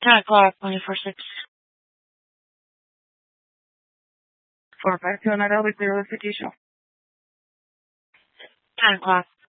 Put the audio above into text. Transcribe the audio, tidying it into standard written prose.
10 o'clock, 24/6. 452 Nairobi, clear with Fetisha. 10 o'clock.